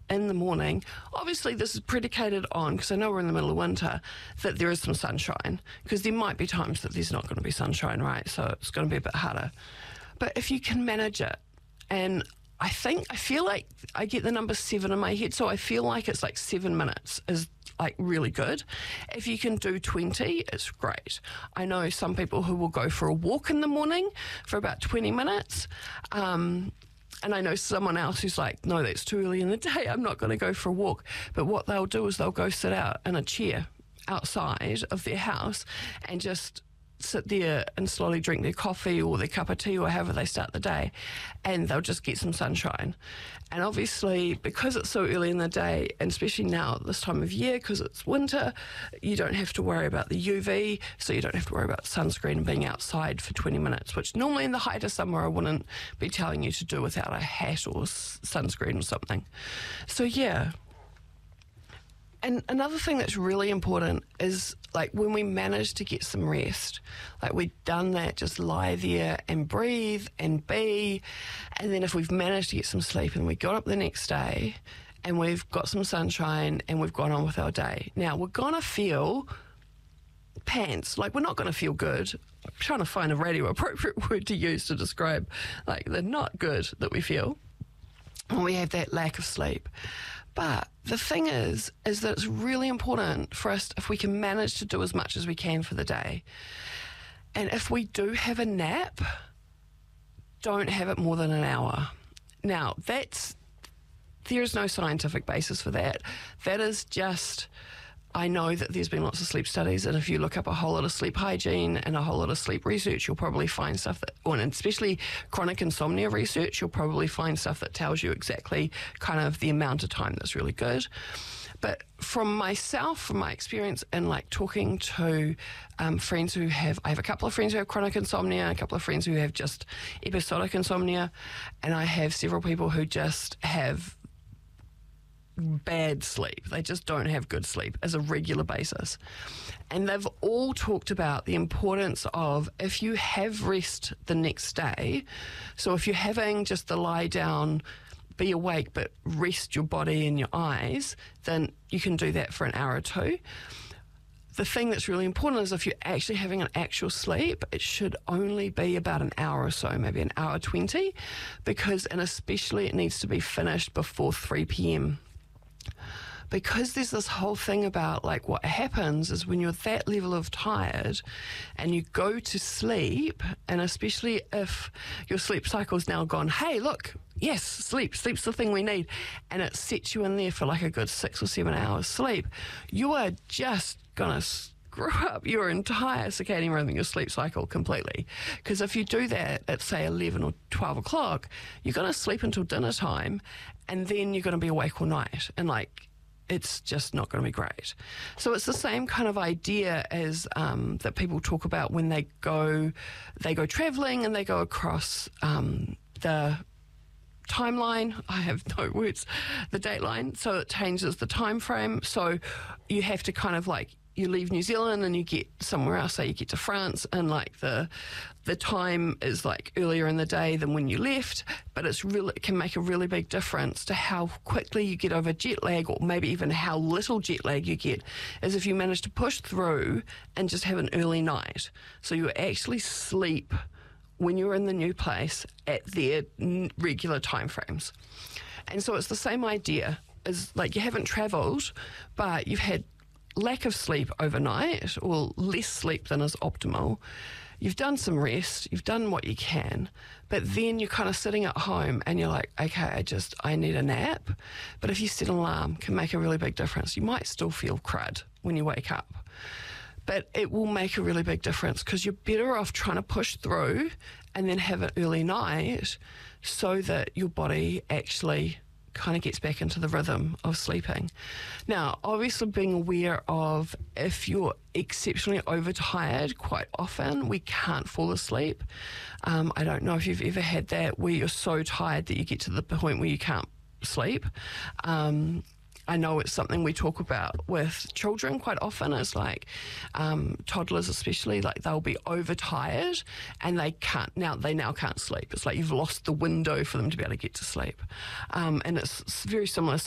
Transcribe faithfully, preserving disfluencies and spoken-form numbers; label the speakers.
Speaker 1: in the morning. Obviously, this is predicated on, because I know we're in the middle of winter, that there is some sunshine, because there might be times that there's not going to be sunshine, right? So it's going to be a bit harder. But if you can manage it, and I think, I feel like I get the number seven in my head, so I feel like it's like seven minutes is like really good. If you can do twenty, it's great. I know some people who will go for a walk in the morning for about twenty minutes. Um, and I know someone else who's like, no, that's too early in the day. I'm not going to go for a walk. But what they'll do is they'll go sit out in a chair outside of their house and just sit there and slowly drink their coffee or their cup of tea or however they start the day, and they'll just get some sunshine. And obviously, because it's so early in the day, and especially now at this time of year, because it's winter, you don't have to worry about the U V, so you don't have to worry about sunscreen and being outside for twenty minutes, which normally in the height of summer I wouldn't be telling you to do without a hat or s- sunscreen or something. So yeah. And another thing that's really important is, like, when we manage to get some rest, like we've done that, just lie there and breathe and be, and then if we've managed to get some sleep and we got up the next day and we've got some sunshine and we've gone on with our day. Now, we're going to feel pants, like we're not going to feel good. I'm trying to find a radio appropriate word to use to describe, like, the not good that we feel when we have that lack of sleep. But the thing is, is that it's really important for us, if we can manage to do as much as we can for the day. And if we do have a nap, don't have it more than an hour. Now, that's, there is no scientific basis for that. That is just, I know that there's been lots of sleep studies, and if you look up a whole lot of sleep hygiene and a whole lot of sleep research, you'll probably find stuff that, and especially chronic insomnia research, you'll probably find stuff that tells you exactly kind of the amount of time that's really good. But from myself, from my experience, and like talking to um, friends who have, I have a couple of friends who have chronic insomnia, a couple of friends who have just episodic insomnia, and I have several people who just have bad sleep. They just don't have good sleep as a regular basis. And they've all talked about the importance of, if you have rest the next day, so if you're having just the lie down, be awake, but rest your body and your eyes, then you can do that for an hour or two. The thing that's really important is if you're actually having an actual sleep, it should only be about an hour or so, maybe an hour twenty, because, and especially it needs to be finished before three p.m. Because there's this whole thing about, like, what happens is when you're that level of tired and you go to sleep, and especially if your sleep cycle's now gone, hey, look, yes, sleep, sleep's the thing we need, and it sets you in there for like a good six or seven hours sleep, you are just going to screw up your entire circadian rhythm, your sleep cycle completely. Because if you do that at, say, eleven or twelve o'clock, you're going to sleep until dinner time, and then you're going to be awake all night. And, like, it's just not going to be great. So it's the same kind of idea as um, that people talk about when they go, they go travelling and they go across um, the timeline. I have no words. The dateline. So it changes the time frame. So you have to kind of, like, you leave New Zealand and you get somewhere else, say you get to France, and like the the time is like earlier in the day than when you left, but it's really, it can make a really big difference to how quickly you get over jet lag, or maybe even how little jet lag you get, is if you manage to push through and just have an early night. So you actually sleep when you're in the new place at their regular time frames. And so it's the same idea, is like you haven't travelled, but you've had lack of sleep overnight, or less sleep than is optimal. You've done some rest, you've done what you can, but then you're kind of sitting at home and you're like, okay, I just, I need a nap. But if you set an alarm, it can make a really big difference. You might still feel crud when you wake up, but it will make a really big difference, because you're better off trying to push through and then have an early night so that your body actually kind of gets back into the rhythm of sleeping. Now, obviously being aware of, if you're exceptionally overtired, quite often we can't fall asleep. Um, I don't know if you've ever had that, where you're so tired that you get to the point where you can't sleep. Um, I know it's something we talk about with children quite often. It's like um, toddlers especially, like they'll be overtired and they can't, now they now can't sleep. It's like you've lost the window for them to be able to get to sleep. Um, and it's very similar